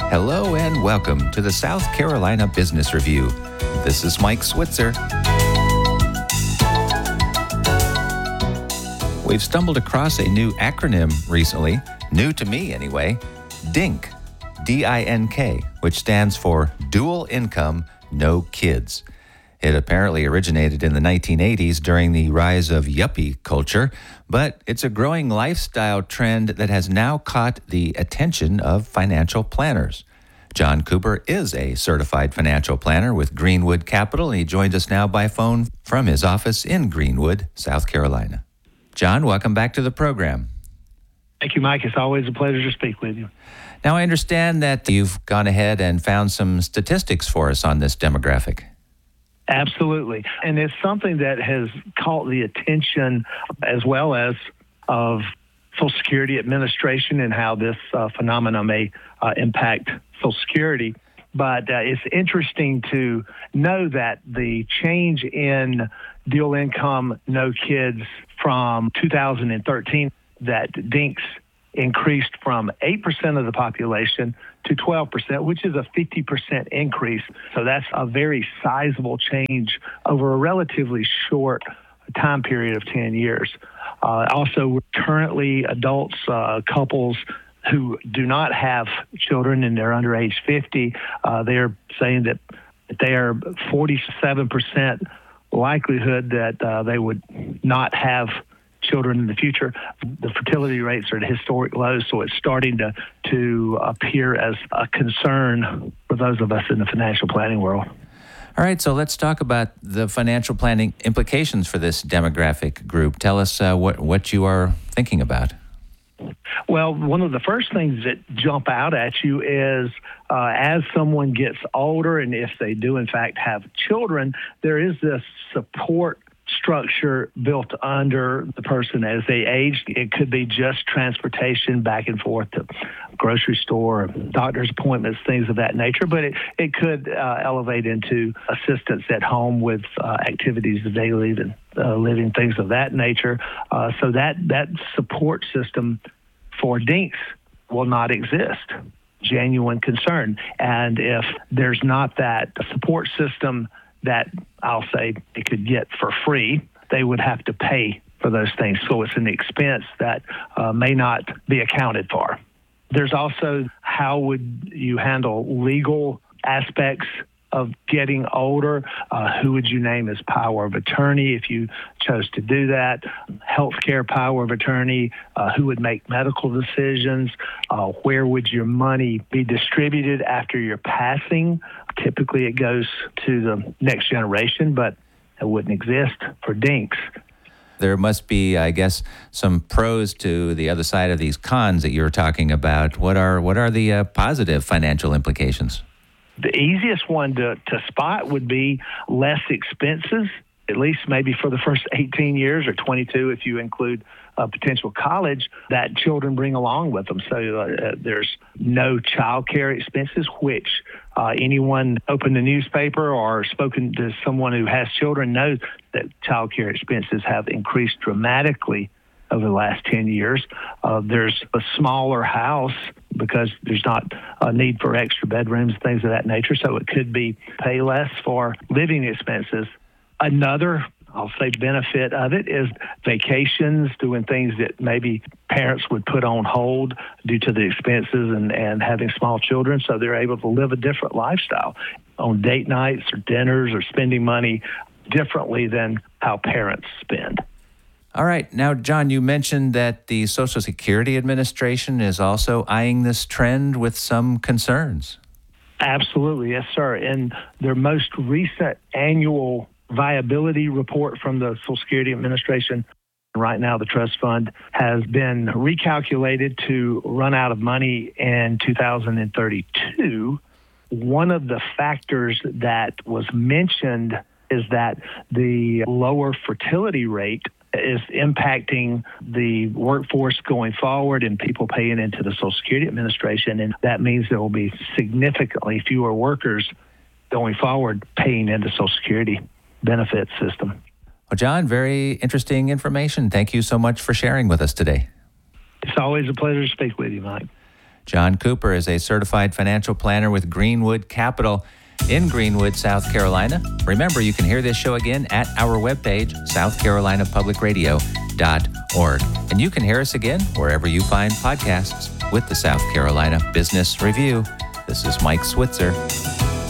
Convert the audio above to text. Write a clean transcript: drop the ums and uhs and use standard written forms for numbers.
Hello and welcome to the South Carolina Business Review. This is Mike Switzer. We've stumbled across a new acronym recently, new to me anyway, DINK, D-I-N-K, which stands for Dual Income, No Kids. It apparently originated in the 1980s during the rise of yuppie culture, but it's a growing lifestyle trend that has now caught the attention of financial planners. John Cooper is a certified financial planner with Greenwood Capital, and he joins us now by phone from his office in Greenwood, South Carolina. John, welcome back to the program. Thank you, Mike. It's always a pleasure to speak with you. Now, I understand that you've gone ahead and found some statistics for us on this demographic. Absolutely. And it's something that has caught the attention as well as of Social Security Administration and how this phenomenon may impact Social Security. But it's interesting to know that the change in dual income, no kids from 2013, that DINKs increased from 8% of the population to 12%, which is a 50% increase. So that's a very sizable change over a relatively short time period of 10 years. Also, currently adults, couples who do not have children and they're under age 50, they're saying that they are 47% likelihood that they would not have children in the future. The fertility rates are at historic lows, so it's starting to appear as a concern for those of us in the financial planning world. All right, so let's talk about the financial planning implications for this demographic group. Tell us what you are thinking about. Well, one of the first things that jump out at you is as someone gets older, and if they do in fact have children, there is this support structure built under the person as they age. It could be just transportation back and forth to grocery store, doctor's appointments, things of that nature, but it could elevate into assistance at home with activities of daily living, things of that nature. So that support system for DINKs will not exist. Genuine concern. And if there's not that support system that I'll say they could get for free, they would have to pay for those things. So it's an expense that may not be accounted for. There's also how would you handle legal aspects of getting older? Who would you name as power of attorney if you chose to do that? Healthcare power of attorney, who would make medical decisions? Where would your money be distributed after your passing? Typically it goes to the next generation, but it wouldn't exist for DINKs. There must be, I guess, some pros to the other side of these cons that you're talking about. What are the positive financial implications? The easiest one to spot would be less expenses, at least maybe for the first 18 years or 22 if you include potential college that children bring along with them. So there's no child care expenses, which anyone opened the newspaper or spoken to someone who has children knows that child care expenses have increased dramatically over the last 10 years. There's a smaller house because there's not a need for extra bedrooms, things of that nature. So it could be pay less for living expenses. Another, I'll say, benefit of it is vacations, doing things that maybe parents would put on hold due to the expenses and having small children. So they're able to live a different lifestyle on date nights or dinners or spending money differently than how parents spend. All right. Now, John, you mentioned that the Social Security Administration is also eyeing this trend with some concerns. Absolutely. Yes, sir. In their most recent annual viability report from the Social Security Administration, right now the trust fund has been recalculated to run out of money in 2032. One of the factors that was mentioned is that the lower fertility rate is impacting the workforce going forward and people paying into the Social Security Administration. And that means there will be significantly fewer workers going forward paying into Social Security benefit system. Well, John, very interesting information. Thank you so much for sharing with us today. It's always a pleasure to speak with you, Mike. John Cooper is a certified financial planner with Greenwood Capital in Greenwood, South Carolina. Remember, you can hear this show again at our webpage, southcarolinapublicradio.org. And you can hear us again wherever you find podcasts with the South Carolina Business Review. This is Mike Switzer.